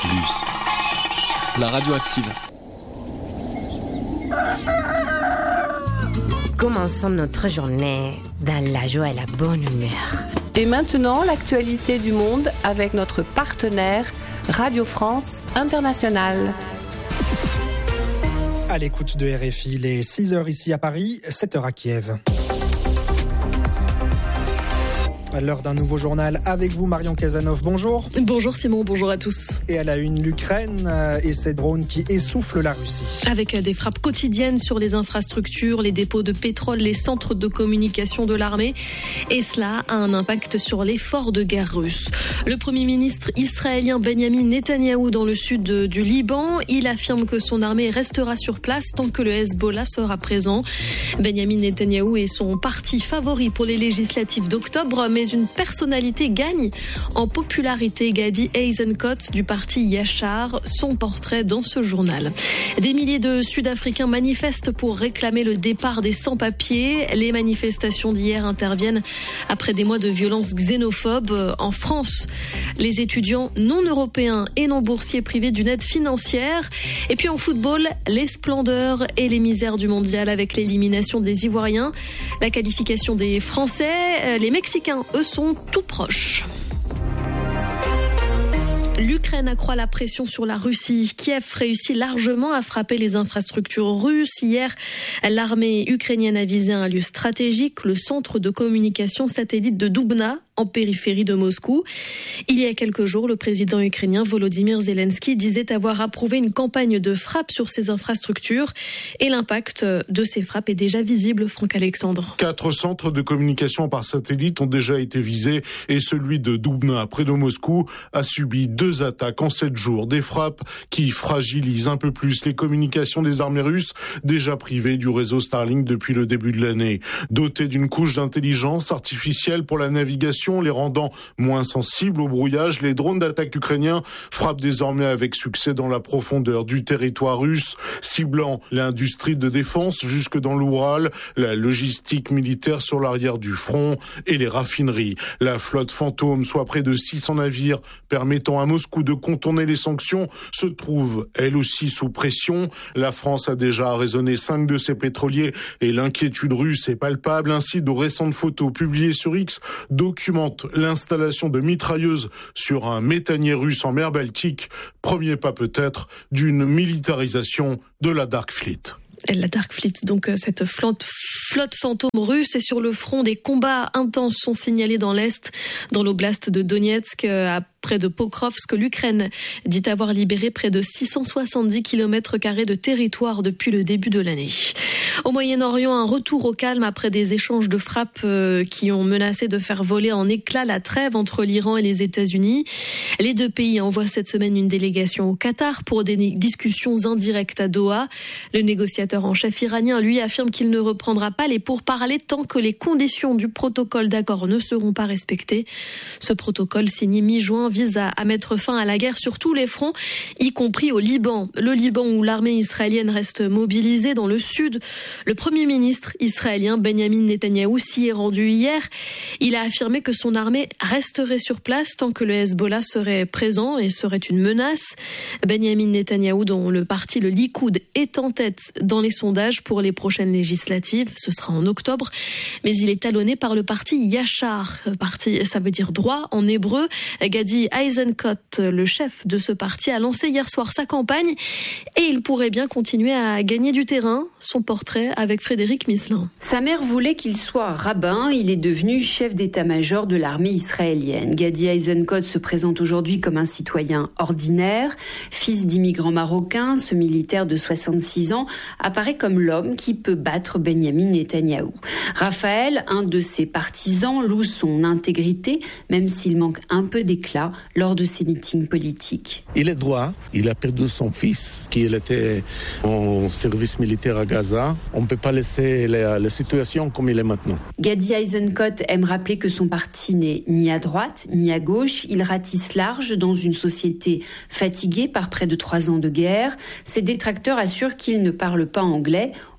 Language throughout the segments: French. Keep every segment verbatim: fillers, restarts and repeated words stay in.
Plus, la radio active. Commençons notre journée dans la joie et la bonne humeur. Et maintenant, l'actualité du monde avec notre partenaire Radio France Internationale. À l'écoute de R F I, il est six heures ici à Paris, sept heures à Kiev. À l'heure d'un nouveau journal avec vous, Marion Casanov. Bonjour. Bonjour Simon, bonjour à tous. Et à la une, l'Ukraine et ses drones qui essoufflent la Russie. Avec des frappes quotidiennes sur les infrastructures, les dépôts de pétrole, les centres de communication de l'armée. Et cela a un impact sur l'effort de guerre russe. Le Premier ministre israélien Benyamin Netanyahou dans le sud du Liban, il affirme que son armée restera sur place tant que le Hezbollah sera présent. Benyamin Netanyahou est son parti favori pour les législatives d'octobre, mais une personnalité gagne en popularité. Gadi Eisenkot du parti Yachar, son portrait dans ce journal. Des milliers de Sud-Africains manifestent pour réclamer le départ des sans-papiers. Les manifestations d'hier interviennent après des mois de violences xénophobes. En France, les étudiants non européens et non boursiers privés d'une aide financière. Et puis en football, les splendeurs et les misères du mondial avec l'élimination des Ivoiriens, la qualification des Français, les Mexicains, eux, sont tout proches. L'Ukraine accroît la pression sur la Russie. Kiev réussit largement à frapper les infrastructures russes. Hier, l'armée ukrainienne a visé un lieu stratégique, le centre de communication satellite de Doubna, en périphérie de Moscou. Il y a quelques jours, le président ukrainien Volodymyr Zelensky disait avoir approuvé une campagne de frappe sur ces infrastructures. Et l'impact de ces frappes est déjà visible, Franck Alexandre. Quatre centres de communication par satellite ont déjà été visés et celui de Doubna, près de Moscou, a subi deux attaques en sept jours. Des frappes qui fragilisent un peu plus les communications des armées russes, déjà privées du réseau Starlink depuis le début de l'année. Dotés d'une couche d'intelligence artificielle pour la navigation, les rendant moins sensibles au brouillage, les drones d'attaque ukrainiens frappent désormais avec succès dans la profondeur du territoire russe, ciblant l'industrie de défense jusque dans l'Oural, la logistique militaire sur l'arrière du front et les raffineries. La flotte fantôme, soit près de six cents navires permettant à Moscou de contourner les sanctions, se trouve elle aussi sous pression. La France a déjà arraisonné cinq de ses pétroliers et l'inquiétude russe est palpable. Ainsi, de récentes photos publiées sur X documentent l'installation de mitrailleuses sur un méthanier russe en mer Baltique. Premier pas peut-être d'une militarisation de la Dark Fleet. La Dark Fleet, donc cette flotte, flotte fantôme russe, et sur le front, des combats intenses sont signalés dans l'Est, dans l'oblast de Donetsk, à près de Pokrovsk. L'Ukraine dit avoir libéré près de six cent soixante-dix kilomètres carrés de territoire depuis le début de l'année. Au Moyen-Orient, un retour au calme après des échanges de frappes qui ont menacé de faire voler en éclats la trêve entre l'Iran et les États-Unis. Les deux pays envoient cette semaine une délégation au Qatar pour des discussions indirectes à Doha. Le négociateur en chef iranien, lui, affirme qu'il ne reprendra pas les pourparlers tant que les conditions du protocole d'accord ne seront pas respectées. Ce protocole, signé mi-juin, vise à, à mettre fin à la guerre sur tous les fronts, y compris au Liban. Le Liban où l'armée israélienne reste mobilisée dans le sud. Le Premier ministre israélien Benyamin Netanyahou s'y est rendu hier. Il a affirmé que son armée resterait sur place tant que le Hezbollah serait présent et serait une menace. Benyamin Netanyahou, dont le parti, le Likoud, est en tête dans les sondages pour les prochaines législatives. Ce sera en octobre. Mais il est talonné par le parti Yachar. Parti, ça veut dire droit en hébreu. Gadi Eisenkot, le chef de ce parti, a lancé hier soir sa campagne et il pourrait bien continuer à gagner du terrain. Son portrait avec Frédéric Misselin. Sa mère voulait qu'il soit rabbin. Il est devenu chef d'état-major de l'armée israélienne. Gadi Eisenkot se présente aujourd'hui comme un citoyen ordinaire. Fils d'immigrants marocains, ce militaire de soixante-six ans apparaît comme l'homme qui peut battre Benyamin Netanyahou. Raphaël, un de ses partisans, loue son intégrité, même s'il manque un peu d'éclat lors de ses meetings politiques. Il est droit. Il a perdu son fils, qui était en service militaire à Gaza. On ne peut pas laisser la, la situation comme il est maintenant. Gadi Eisenkot aime rappeler que son parti n'est ni à droite ni à gauche. Il ratisse large dans une société fatiguée par près de trois ans de guerre. Ses détracteurs assurent qu'il ne parle pas anglais.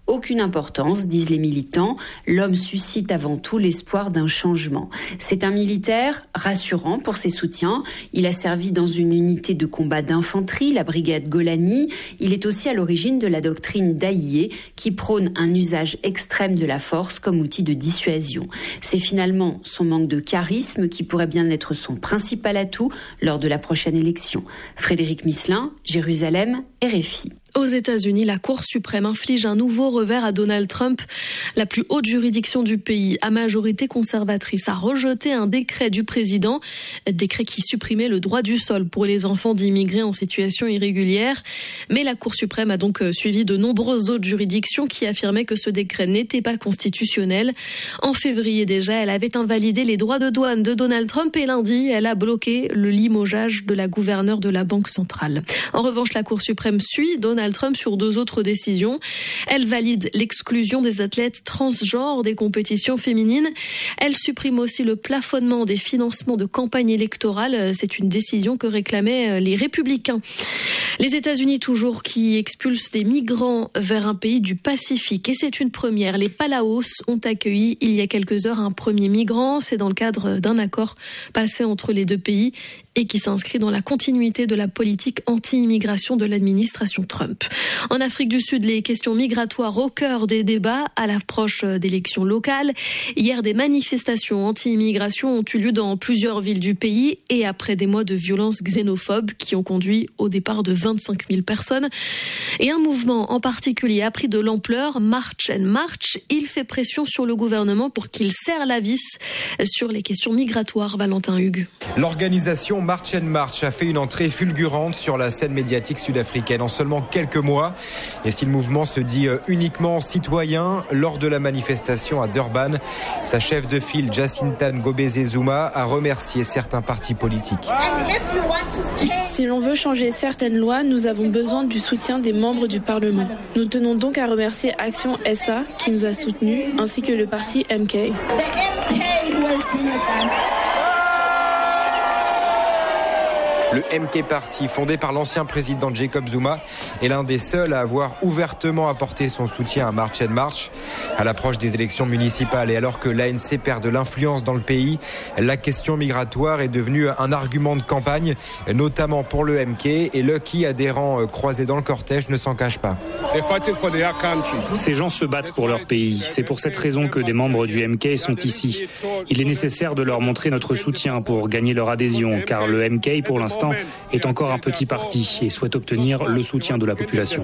Aucune importance, disent les militants. L'homme suscite avant tout l'espoir d'un changement. C'est un militaire rassurant pour ses soutiens. Il a servi dans une unité de combat d'infanterie, la brigade Golani. Il est aussi à l'origine de la doctrine d'Aïe, qui prône un usage extrême de la force comme outil de dissuasion. C'est finalement son manque de charisme qui pourrait bien être son principal atout lors de la prochaine élection. Frédéric Misselin, Jérusalem, R F I. Aux États-Unis, la Cour suprême inflige un nouveau revers à Donald Trump. La plus haute juridiction du pays, à majorité conservatrice, a rejeté un décret du président, décret qui supprimait le droit du sol pour les enfants d'immigrés en situation irrégulière. Mais la Cour suprême a donc suivi de nombreuses autres juridictions qui affirmaient que ce décret n'était pas constitutionnel. En février déjà, elle avait invalidé les droits de douane de Donald Trump et lundi, elle a bloqué le limogeage de la gouverneure de la Banque centrale. En revanche, la Cour suprême suit Donald Trump sur deux autres décisions. Elle valide l'exclusion des athlètes transgenres des compétitions féminines. Elle supprime aussi le plafonnement des financements de campagne électorale. C'est une décision que réclamaient les Républicains. Les États-Unis toujours qui expulsent des migrants vers un pays du Pacifique. Et c'est une première. Les Palaos ont accueilli il y a quelques heures un premier migrant. C'est dans le cadre d'un accord passé entre les deux pays et qui s'inscrit dans la continuité de la politique anti-immigration de l'administration Trump. En Afrique du Sud, les questions migratoires au cœur des débats à l'approche d'élections locales. Hier, des manifestations anti-immigration ont eu lieu dans plusieurs villes du pays et après des mois de violences xénophobes qui ont conduit au départ de vingt-cinq mille personnes. Et un mouvement en particulier a pris de l'ampleur, March and March. Il fait pression sur le gouvernement pour qu'il serre la vis sur les questions migratoires. Valentin Hugues. L'organisation March and March a fait une entrée fulgurante sur la scène médiatique sud-africaine en seulement quelques mois. Et si le mouvement se dit uniquement citoyen, lors de la manifestation à Durban, sa chef de file Jacinta Ngobese Zuma a remercié certains partis politiques. Si l'on veut changer certaines lois, nous avons besoin du soutien des membres du Parlement. Nous tenons donc à remercier Action S A qui nous a soutenus, ainsi que le parti M K. Le M K Party, fondé par l'ancien président Jacob Zuma, est l'un des seuls à avoir ouvertement apporté son soutien à March and March. À l'approche des élections municipales et alors que l'A N C perd de l'influence dans le pays, la question migratoire est devenue un argument de campagne, notamment pour le M K, et Lucky, adhérent croisé dans le cortège, ne s'en cache pas. Ces gens se battent pour leur pays. C'est pour cette raison que des membres du M K sont ici. Il est nécessaire de leur montrer notre soutien pour gagner leur adhésion, car le M K, pour l'instant, est encore un petit parti et souhaite obtenir le soutien de la population.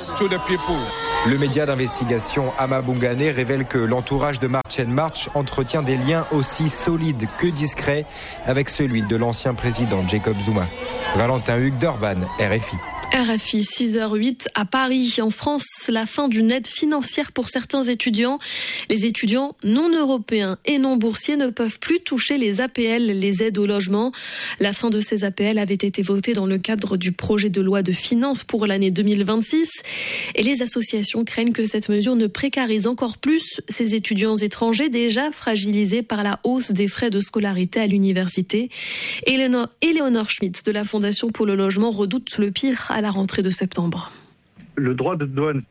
Le média d'investigation Amabungane révèle que l'entourage de March and March entretient des liens aussi solides que discrets avec celui de l'ancien président Jacob Zuma. Valentin Hugues, Durban, R F I. R F I, six heures huit à Paris. En France, la fin d'une aide financière pour certains étudiants. Les étudiants non européens et non boursiers ne peuvent plus toucher les A P L, les aides au logement. La fin de ces A P L avait été votée dans le cadre du projet de loi de finances pour l'année deux mille vingt-six. Et les associations craignent que cette mesure ne précarise encore plus ces étudiants étrangers déjà fragilisés par la hausse des frais de scolarité à l'université. Éléonore, Éléonore Schmitt de la Fondation pour le logement redoute le pire à la rentrée de septembre. Le droit de douane.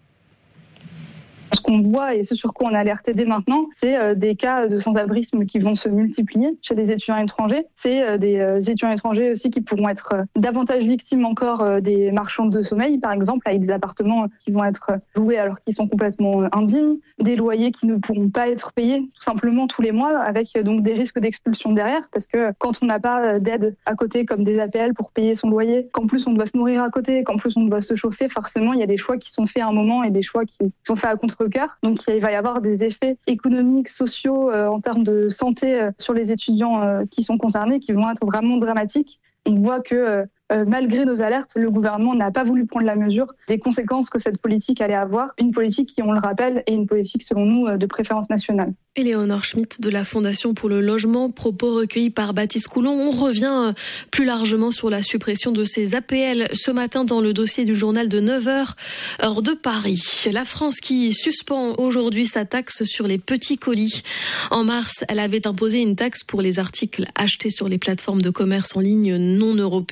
Ce qu'on voit et ce sur quoi on a alerté dès maintenant, c'est des cas de sans-abrisme qui vont se multiplier chez les étudiants étrangers. C'est des étudiants étrangers aussi qui pourront être davantage victimes encore des marchands de sommeil, par exemple, avec des appartements qui vont être loués alors qu'ils sont complètement indignes, des loyers qui ne pourront pas être payés tout simplement tous les mois, avec donc des risques d'expulsion derrière, parce que quand on n'a pas d'aide à côté comme des A P L pour payer son loyer, qu'en plus on doit se nourrir à côté, qu'en plus on doit se chauffer, forcément il y a des choix qui sont faits à un moment et des choix qui sont faits à contre-cœur. Donc il va y avoir des effets économiques, sociaux, euh, en termes de santé euh, sur les étudiants euh, qui sont concernés, qui vont être vraiment dramatiques. On voit que euh, euh, malgré nos alertes, le gouvernement n'a pas voulu prendre la mesure des conséquences que cette politique allait avoir. Une politique qui, on le rappelle, est une politique selon nous euh, de préférence nationale. Éléonore Schmitt de la Fondation pour le logement, propos recueillis par Baptiste Coulon. On revient plus largement sur la suppression de ces A P L ce matin dans le dossier du journal de neuf heures, heure de Paris. La France qui suspend aujourd'hui sa taxe sur les petits colis. En mars, elle avait imposé une taxe pour les articles achetés sur les plateformes de commerce en ligne non européennes.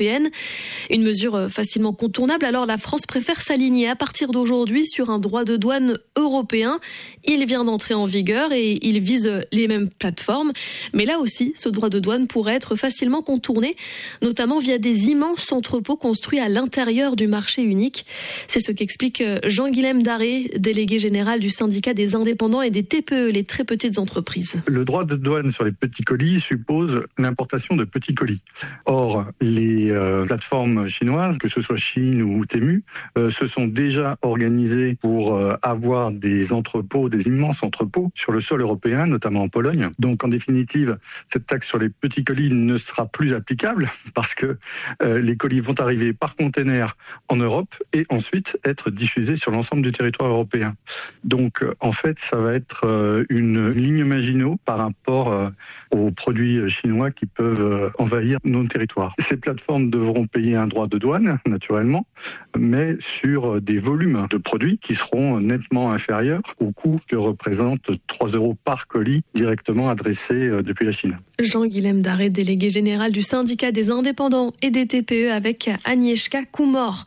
Une mesure facilement contournable, alors la France préfère s'aligner à partir d'aujourd'hui sur un droit de douane européen. Il vient d'entrer en vigueur et il vise les mêmes plateformes. Mais là aussi, ce droit de douane pourrait être facilement contourné, notamment via des immenses entrepôts construits à l'intérieur du marché unique. C'est ce qu'explique Jean-Guilhem Daré, délégué général du syndicat des indépendants et des T P E, les très petites entreprises. Le droit de douane sur les petits colis suppose l'importation de petits colis. Or, les euh, plateformes chinoises, que ce soit Chine ou Temu, euh, se sont déjà organisées pour euh, avoir des entrepôts, des immenses entrepôts sur le sol européen, notamment en Pologne. Donc, en définitive, cette taxe sur les petits colis ne sera plus applicable parce que euh, les colis vont arriver par container en Europe et ensuite être diffusés sur l'ensemble du territoire européen. Donc, euh, en fait, ça va être euh, une ligne Maginot par rapport euh, aux produits chinois qui peuvent euh, envahir nos territoires. Ces plateformes devront payer un droit de douane, naturellement, mais sur des volumes de produits qui seront nettement inférieurs au coût que représente trois euros par colis directement adressé euh, depuis la Chine. Jean-Guilhem Daré, délégué général du syndicat des indépendants et des T P E avec Agnieszka Kumor.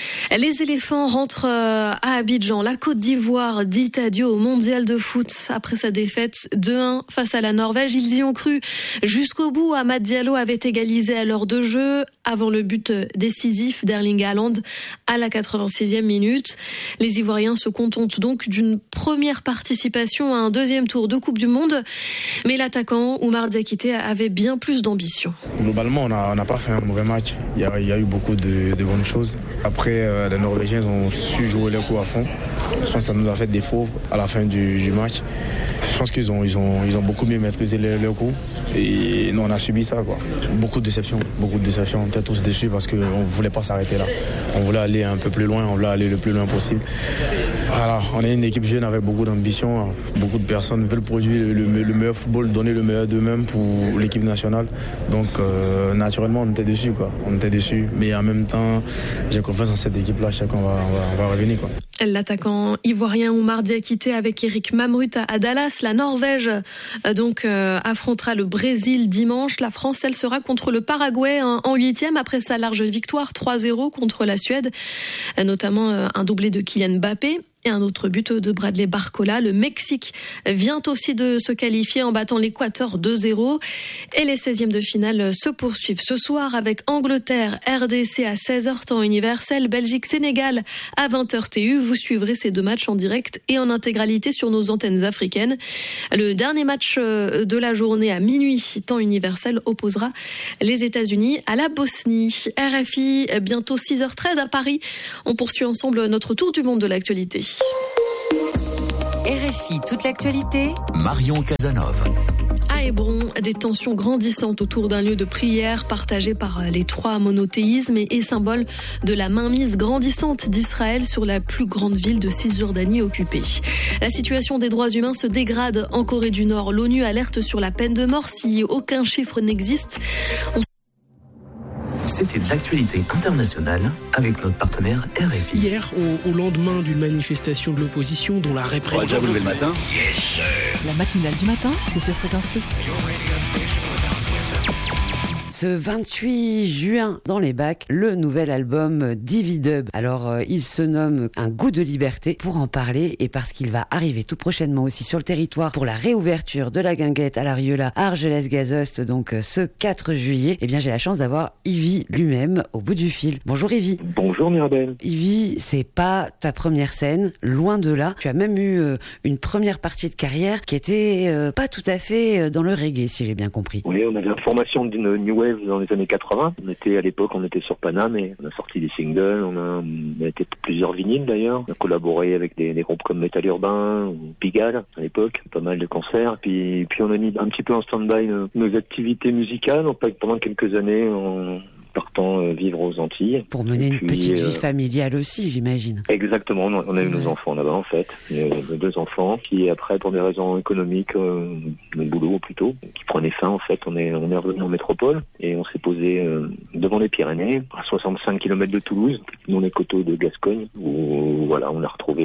Les éléphants rentrent à Abidjan. La Côte d'Ivoire dit adieu au mondial de foot après sa défaite deux un face à la Norvège. Ils y ont cru jusqu'au bout. Amad Diallo avait égalisé à l'heure de jeu avant le but décisif d'Erling Haaland à la quatre-vingt-sixième minute. Les Ivoiriens se contentent donc d'une première participation à un deuxième tour de Coupe du Monde. Mais l'attaquant Oumar Diakité avait bien plus d'ambition. Globalement, on n'a pas fait un mauvais match. Il y a, il y a eu beaucoup de, de bonnes choses. Après, euh, les Norvégiens ont su jouer les coups à fond. Je pense que ça nous a fait défaut à la fin du, du match. Je pense qu'ils ont, ils ont, ils ont beaucoup mieux maîtrisé les, les coups. Et nous, on a subi ça, quoi. Beaucoup de déceptions, beaucoup de déceptions. On était tous déçus parce qu'on ne voulait pas s'arrêter là. On voulait aller un peu plus loin, on voulait aller le plus loin possible. Voilà, on est une équipe jeune avec beaucoup d'ambition. Beaucoup de personnes veulent produire le, le, le meilleur football, donner le meilleur d'eux-mêmes pour l'équipe nationale. Donc, euh, naturellement, on était déçus, quoi. On était déçus. Mais en même temps, j'ai confiance en cette équipe-là. Je sais qu'on va, on va, on va revenir, quoi. L'attaquant ivoirien Oumar Diakité avec Eric Mamrut à Dallas. La Norvège donc euh, affrontera le Brésil dimanche. La France, elle sera contre le Paraguay hein, en huitième après sa large victoire trois zéro contre la Suède, notamment euh, un doublé de Kylian Mbappé. Et un autre but de Bradley Barcola. Le Mexique vient aussi de se qualifier en battant l'Équateur deux zéro. Et les seizièmes de finale se poursuivent ce soir avec Angleterre, R D C à seize heures temps universel, Belgique, Sénégal à vingt heures T U. Vous suivrez ces deux matchs en direct et en intégralité sur nos antennes africaines. Le dernier match de la journée à minuit, temps universel, opposera les États-Unis à la Bosnie. R F I, bientôt six heures treize à Paris. On poursuit ensemble notre tour du monde de l'actualité. R F I, toute l'actualité. Marion Casanov. À Hébron, des tensions grandissantes autour d'un lieu de prière partagé par les trois monothéismes et symbole de la mainmise grandissante d'Israël sur la plus grande ville de Cisjordanie occupée. La situation des droits humains se dégrade en Corée du Nord. L'ONU alerte sur la peine de mort si aucun chiffre n'existe. On C'était de l'actualité internationale avec notre partenaire R F I. Hier, au, au lendemain d'une manifestation de l'opposition dont la répression... On va déjà vous lever le matin. Yes, la matinale du matin, c'est sur Fréquence Plus. Ce vingt-huit juin, dans les bacs, le nouvel album Dividub. Alors, euh, il se nomme Un goût de liberté. Pour en parler, et parce qu'il va arriver tout prochainement aussi sur le territoire pour la réouverture de la guinguette à l'Ariola, Argelès-Gazost, donc euh, ce quatre juillet, eh bien, j'ai la chance d'avoir Yvi lui-même au bout du fil. Bonjour Yvi. Bonjour Mirabel. Yvi, c'est pas ta première scène, loin de là. Tu as même eu euh, une première partie de carrière qui était euh, pas tout à fait euh, dans le reggae, si j'ai bien compris. Oui, on avait une formation d'une New Wave dans les années quatre-vingts. On était, à l'époque, on était sur Paname et on a sorti des singles, on a, on a été plusieurs vinyles d'ailleurs. On a collaboré avec des, des groupes comme Metal Urbain ou Pigalle à l'époque, pas mal de concerts. Puis, puis on a mis un petit peu en stand-by nos, nos activités musicales. On passe pendant quelques années en partant euh, vivre aux Antilles. Pour mener et une puis, petite euh, vie familiale aussi, j'imagine. Exactement, on a, on a eu ouais. nos enfants là-bas en fait. Il y a deux enfants qui après, pour des raisons économiques, euh, de boulot plutôt, qui prenaient fin en fait. On est, on est revenu en métropole et on s'est posé euh, devant les Pyrénées, à soixante-cinq kilomètres de Toulouse, dans les coteaux de Gascogne, où voilà, on a retrouvé un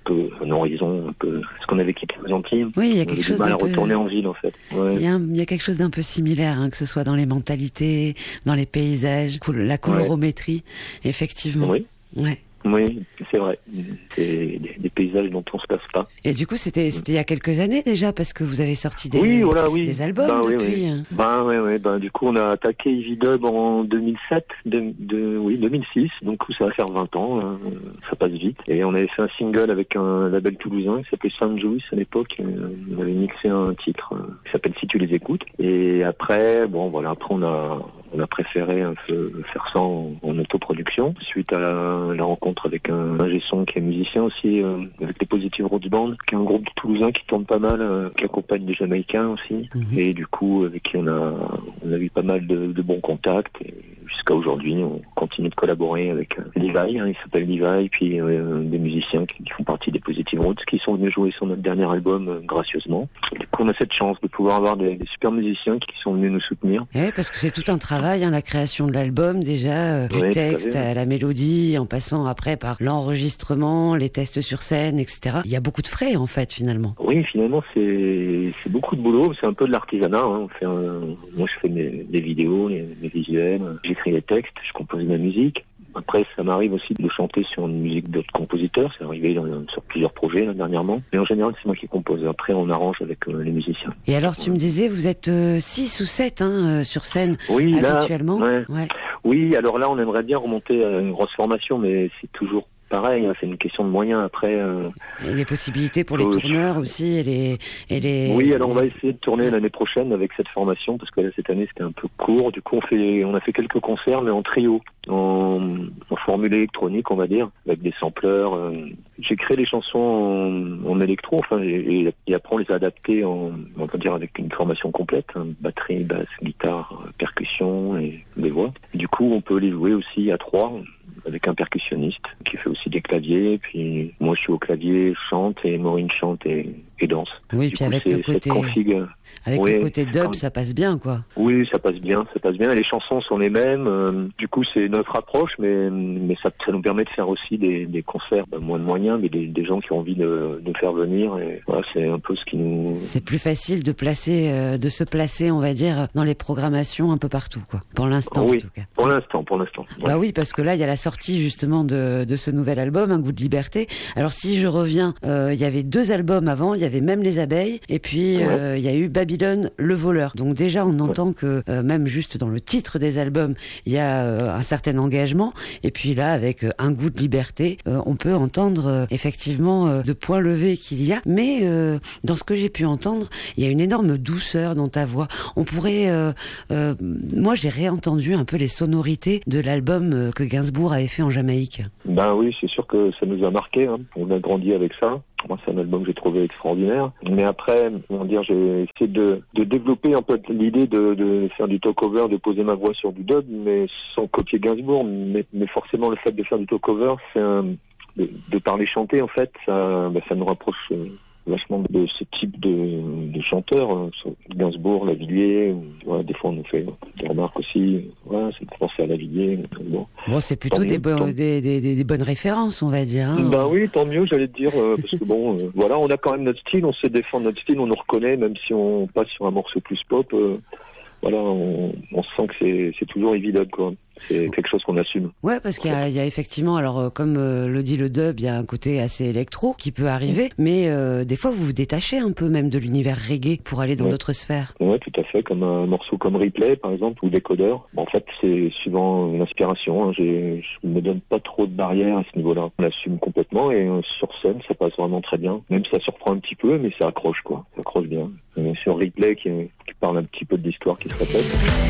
peu un horizon, un peu, parce qu'on avait quitté les Antilles. Oui, il y a quelque chose mal à d'un peu... retourner en ville, en fait. Ouais. Il y a, un, il y a quelque chose d'un peu similaire, hein, que ce soit dans les mentalités, dans les paysages, la colorométrie, ouais. Effectivement. Oui. Ouais. Oui, c'est vrai. C'est des, des paysages dont on se passe pas. Et du coup, c'était c'était il y a quelques années déjà, parce que vous avez sorti des, oui, voilà, oui. des albums ben, depuis. Oui, oui. Ben, oui, oui. Ben, du coup, on a attaqué Evidub en deux mille sept, de, de, oui, deux mille six. Donc, ça va faire vingt ans. Hein. Ça passe vite. Et on avait fait un single avec un label toulousain qui s'appelait Saint Juice à l'époque. On avait mixé un titre qui s'appelle Si tu les écoutes. Et après, bon, voilà, après on a on a préféré un peu faire ça en, en autoproduction suite à la, la rencontre avec un ingé son qui est musicien aussi, euh, avec les Positive Roots Band, qui est un groupe toulousain qui tourne pas mal, euh, qui accompagne des Jamaïcains aussi, mmh. Et du coup avec qui on a on a eu pas mal de, de bons contacts. Et jusqu'à aujourd'hui, on continue de collaborer avec euh, Levi, hein, il s'appelle Levi, puis euh, des musiciens qui, qui font partie des Positive Roots, qui sont venus jouer sur notre dernier album euh, gracieusement. Du coup, on a cette chance de pouvoir avoir des, des super musiciens qui sont venus nous soutenir. Oui, parce que c'est tout un travail, hein, la création de l'album déjà, euh, du oui, texte à, à la mélodie, en passant après par l'enregistrement, les tests sur scène, et cetera. Il y a beaucoup de frais en fait finalement. Oui, finalement c'est c'est beaucoup de boulot, c'est un peu de l'artisanat. Hein. On fait un... Moi je fais mes, des vidéos, les, les visuels, j'écris les textes, je compose de la musique. Après, ça m'arrive aussi de chanter sur une musique d'autres compositeurs. C'est arrivé dans, sur plusieurs projets là, dernièrement. Mais en général, c'est moi qui compose. Après, on arrange avec euh, les musiciens. Et alors, tu me disais, vous êtes euh, six ou sept hein, euh, sur scène oui, habituellement. Là, ouais. Ouais. Oui, alors là, on aimerait bien remonter à une grosse formation, mais c'est toujours pareil, hein, c'est une question de moyens après. Euh... Et les possibilités pour les euh, tourneurs aussi et les, et les. Oui, alors on va essayer de tourner l'année prochaine avec cette formation parce que là cette année c'était un peu court. Du coup on fait, on a fait quelques concerts mais en trio, en, en formule électronique on va dire, avec des sampleurs. Euh... J'ai créé des chansons en, en électro, enfin et, et après on les a adaptées en, on va dire avec une formation complète, hein, batterie, basse, guitare, percussion et des voix. Du coup on peut les jouer aussi à trois. Avec un percussionniste qui fait aussi des claviers, puis moi je suis au clavier, je chante et Maureen chante et, et danse. Oui, du puis coup, avec le côté config, avec oui, le côté dub, ça passe bien quoi. Oui, ça passe bien, ça passe bien. Les chansons sont les mêmes, euh, du coup c'est notre approche, mais mais ça, ça nous permet de faire aussi des, des concerts, ben, moins de moyens, mais des, des gens qui ont envie de, de faire venir. Et voilà, c'est un peu ce qui nous. C'est plus facile de placer, euh, de se placer, on va dire, dans les programmations un peu partout quoi. Pour l'instant, oui, en tout cas. Pour l'instant, pour l'instant. Ouais. Bah oui, parce que là il y a la sortie justement de, de ce nouvel album, Un goût de liberté. Alors si je reviens, euh, il y avait deux albums avant, il y avait Même les abeilles, et puis ouais. euh, il y a eu Babylone, le voleur. Donc déjà on entend ouais. que euh, même juste dans le titre des albums, il y a euh, un certain engagement. Et puis là avec euh, Un goût de liberté, euh, on peut entendre euh, effectivement euh, de point levé qu'il y a. Mais euh, dans ce que j'ai pu entendre, il y a une énorme douceur dans ta voix. On pourrait, euh, euh, moi j'ai réentendu un peu les sonorités de l'album euh, que Gainsbourg avait fait en Jamaïque. Ben oui, c'est sûr que ça nous a marqué. Hein. On a grandi avec ça. Moi, c'est un album que j'ai trouvé extraordinaire. Mais après, comment dire, j'ai essayé de, de développer un peu l'idée de, de faire du talk-over, de poser ma voix sur du dub, mais sans copier Gainsbourg. Mais, mais forcément, le fait de faire du talk-over, c'est un, de, de parler chanter, en fait, ça, ben, ça nous rapproche euh, vachement de ce type de, de chanteurs. Hein. Gainsbourg, Lavilliers, ouais, des fois on nous fait des remarques aussi. Ouais, ça me fait penser à Lavilliers. Bon, bon c'est plutôt des, bon, des, des, des, des bonnes références, on va dire. Hein. Ben oui, tant mieux, j'allais te dire, euh, parce que bon, euh, voilà, on a quand même notre style, on sait défendre notre style, on nous reconnaît, même si on passe sur un morceau plus pop. Euh, voilà, on, on sent que c'est, c'est toujours évident, quoi. C'est quelque chose qu'on assume. Ouais, parce qu'il y a, il y a effectivement, alors euh, comme euh, le dit le dub, il y a un côté assez électro qui peut arriver, mais euh, des fois vous vous détachez un peu même de l'univers reggae pour aller dans ouais. d'autres sphères. Ouais, tout à fait, comme un morceau comme Replay par exemple, ou Décodeur. Bon, en fait, c'est suivant l'inspiration. Hein. J'ai, je me donne pas trop de barrières à ce niveau-là. On l'assume complètement et euh, sur scène, ça passe vraiment très bien. Même si ça surprend un petit peu, mais ça accroche quoi. Ça accroche bien. Et sur Replay qui, qui parle un petit peu de l'histoire qui se répète.